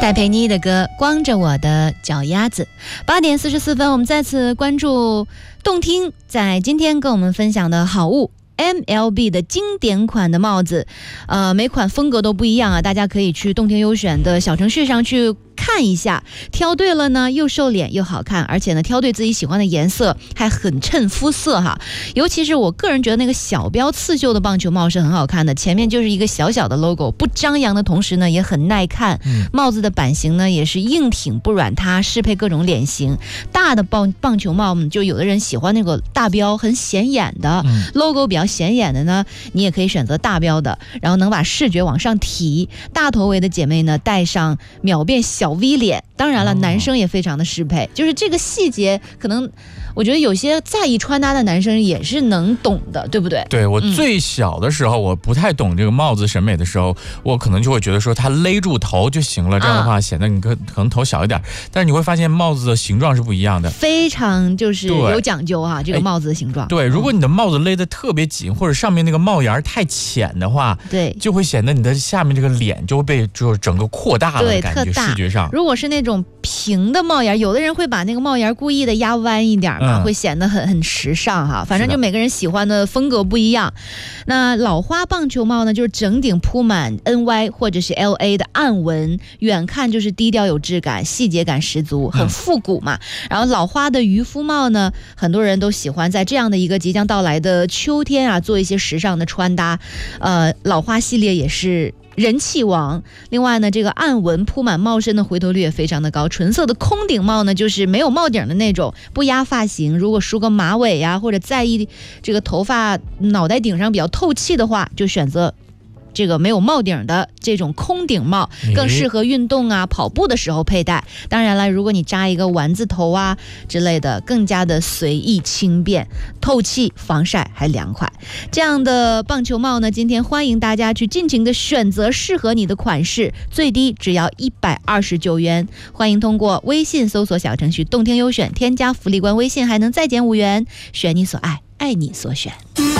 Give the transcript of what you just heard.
戴佩妮的歌《光着我的脚丫子》。8点44分，我们再次关注动听在今天跟我们分享的好物。MLB 的经典款的帽子，每款风格都不一样啊，大家可以去动听优选的小程序上去看一下，挑对了呢，又瘦脸又好看，而且呢，挑对自己喜欢的颜色还很衬肤色哈。尤其是我个人觉得那个小标刺绣的棒球帽是很好看的，前面就是一个小小的 logo， 不张扬的同时呢，也很耐看。帽子的版型呢也是硬挺不软塌，适配各种脸型。大的棒球帽，就有的人喜欢那个大标很显眼的，logo 比较显眼的呢，你也可以选择大标的，然后能把视觉往上提。大头围的姐妹呢，戴上秒变小 V 脸，当然了，男生也非常的适配，就是这个细节，可能我觉得有些在意穿搭的男生也是能懂的，对不对？ 对，我最小的时候，我不太懂这个帽子审美的时候，我可能就会觉得说它勒住头就行了，这样的话显得你可能头小一点。但是你会发现帽子的形状是不一样的， 非常就是有讲究哈，这个帽子的形状。 对，如果你的帽子勒得特别紧，或者上面那个帽檐太浅的话， 对， 就会显得你的下面这个脸就会被就是整个扩大了的感觉，视觉上。 如果是那种平的帽檐，有的人会把那个帽檐故意的压弯一点嘛，会显得很时尚哈。反正就每个人喜欢的风格不一样。那老花棒球帽呢，就是整顶铺满 NY 或者是 LA 的暗纹，远看就是低调有质感，细节感十足，很复古嘛。然后老花的渔夫帽呢，很多人都喜欢在这样的一个即将到来的秋天啊，做一些时尚的穿搭。老花系列也是人气王。另外呢，这个暗纹铺满帽身的回头率也非常的高。纯色的空顶帽呢，就是没有帽顶的那种，不压发型。如果梳个马尾呀，或者在意这个头发脑袋顶上比较透气的话，就选择这个没有帽顶的这种空顶帽，更适合运动啊、跑步的时候佩戴。当然了，如果你扎一个丸子头啊之类的，更加的随意轻便，透气、防晒还凉快。这样的棒球帽呢，今天欢迎大家去尽情的选择适合你的款式，最低只要129元。欢迎通过微信搜索小程序动听优选，添加福利官微信，还能再减5元。选你所爱，爱你所选。